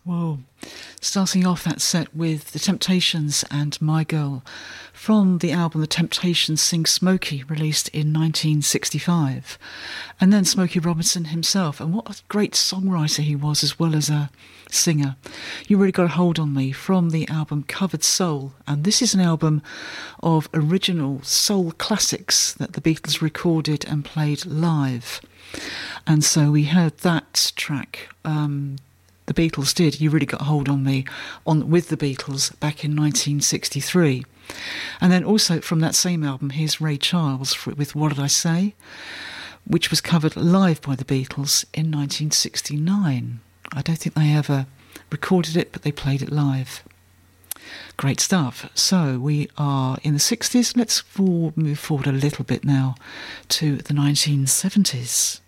Whoa. Starting off that set with The Temptations and My Girl from the album The Temptations Sing Smokey, released in 1965. And then Smokey Robinson himself, and what a great songwriter he was as well as a singer. You Really Got a Hold on Me from the album Covered Soul. And this is an album of original soul classics that the Beatles recorded and played live. And so we heard that track, the Beatles did, You Really Got a Hold on Me, with the Beatles back in 1963. And then also from that same album, here's Ray Charles with What Did I Say, which was covered live by the Beatles in 1969. I don't think they ever recorded it, but they played it live. Great stuff. So we are in the 60s. Let's move forward a little bit now to the 1970s.